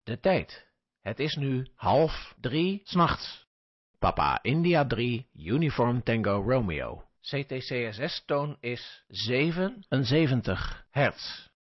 De tijd. Het is nu 2:30 s'nachts. Papa India 3, Uniform Tango Romeo. CTCSS-toon is 77 hertz.